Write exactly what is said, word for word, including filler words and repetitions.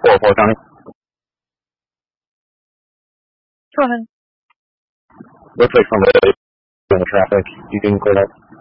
four oh four County. Go ahead. Looks like somebody in the traffic. You can clear up.